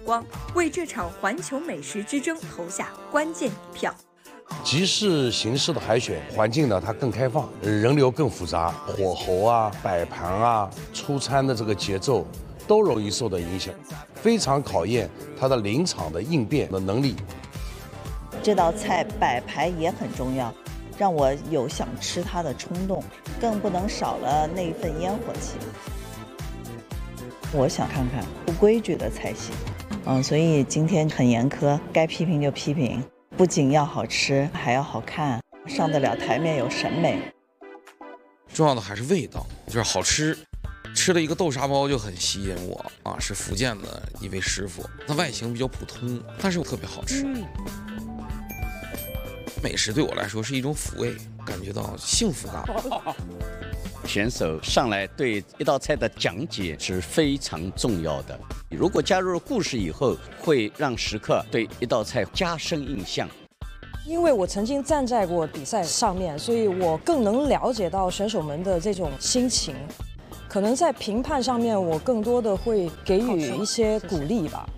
光，为这场环球美食之争投下关键一票。 集市形式的海选环境呢，它更开放，人流更复杂，火候啊、摆盘啊、出餐的这个节奏都容易受到影响，非常考验它的临场的应变的能力。 这道菜摆盘也很重要，让我有想吃它的冲动，更不能少了那份烟火气。我想看看不规矩的菜系，所以今天很严苛，该批评就批评。不仅要好吃，还要好看，上得了台面，有审美。 重要的还是味道，就是好吃。吃了一个豆沙包就很吸引我啊，是福建的一位师傅，它外形比较普通，但是特别好吃。美食对我来说是一种抚慰，感觉到幸福感。 选手上来对一道菜的讲解是非常重要的。如果加入了故事以后，会让食客对一道菜加深印象。 因为我曾经站在过比赛上面，所以我更能了解到选手们的这种心情。可能在评判上面，我更多的会给予一些鼓励吧。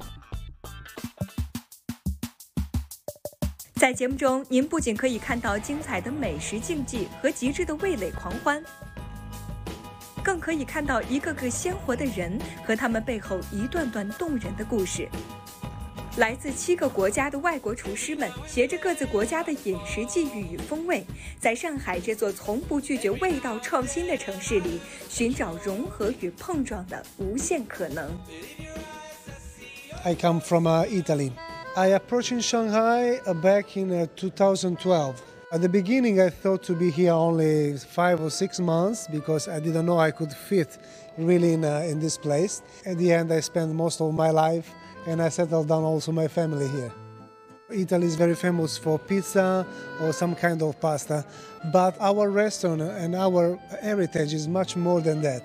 在节目中，您不仅可以看到精彩的美食竞技和极致的味蕾狂欢，更可以看到一个个鲜活的人和他们背后一段段动人的故事。来自7个国家的外国厨师们，携着各自国家的饮食际遇与风味，在上海这座从不拒绝味道创新的城市里，寻找融合与碰撞的无限可能。 I come from Italy. I approached in Shanghai back in 2012. At the beginning, I thought to be here only 5 or 6 months because I didn't know I could fit really in this place. At the end, I spent most of my life and I settled down also my family here. Italy is very famous for pizza or some kind of pasta, but our restaurant and our heritage is much more than that.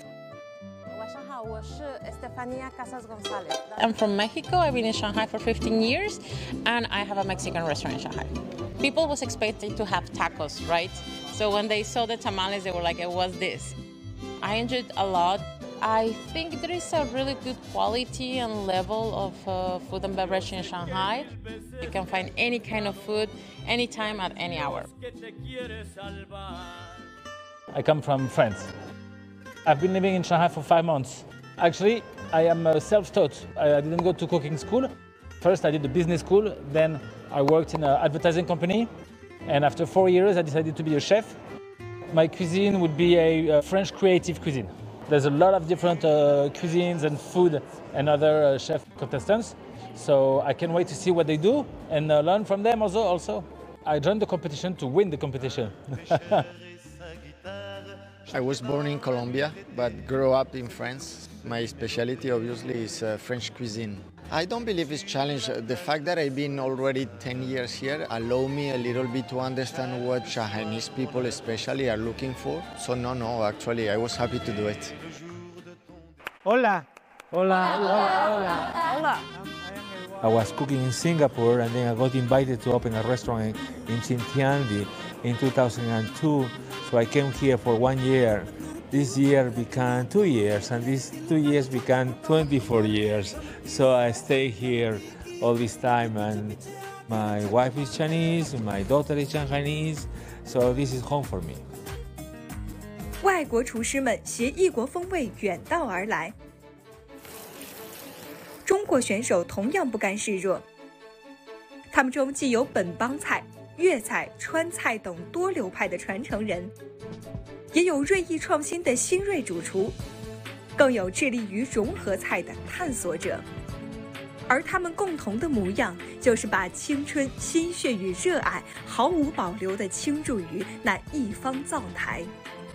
I'm from Mexico. I've been in Shanghai for 15 years, and I have a Mexican restaurant in Shanghai. People was expecting to have tacos, right? So when they saw the tamales, they were like, what's this? I enjoyed a lot. I think there is a really good quality and level of food and beverage in Shanghai. You can find any kind of food, anytime, at any hour. I come from France. I've been living in Shanghai for 5 months. Actually, I am self-taught. I didn't go to cooking school. First, I did the business school. Then I worked in an advertising company. And after 4 years, I decided to be a chef. My cuisine would be a French creative cuisine. There's a lot of different cuisines and food and other chef contestants. So I can't wait to see what they do and learn from them also. I joined the competition to win the competition. I was born in Colombia, but grew up in France. My specialty, obviously, is French cuisine. I don't believe it's challenge. The fact that I've been already 10 years here allow me a little bit to understand what Shanghainese people especially are looking for. So no, actually, I was happy to do it. Hola. Hola. I was cooking in Singapore, and then I got invited to open a restaurant in Xintiandi in 2002. So I came here for 1 year. This year became 2 years, and these 2 years became 24 years. So I stay here all this time, and my wife is Chinese, my daughter is Shanghainese, so this is home for me. 外国厨师们携异国风味远道而来，中国选手同样不甘示弱。他们中既有本帮菜、粤菜、川菜等多流派的传承人，也有锐意创新的新锐主厨，更有致力于融合菜的探索者。而他们共同的模样，就是把青春、心血与热爱毫无保留地倾注于那一方灶台。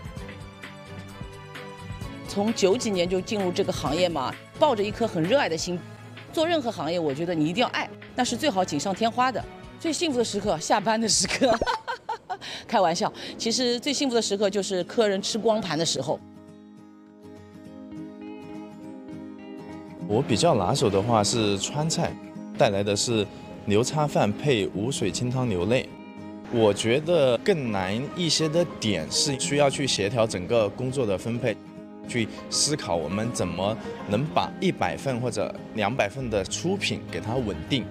从90几年就进入这个行业嘛，抱着一颗很热爱的心，做任何行业，我觉得你一定要爱，那是最好锦上添花的。最幸福的时刻，下班的时刻，开玩笑，其实最幸福的时刻就是客人吃光盘的时候。 我比较拿手的话是川菜，带来的是牛叉饭配无水清汤牛肋。我觉得更难一些的点是需要去协调整个工作的分配。 去思考我们怎么能把100份或者200份的出品给它稳定。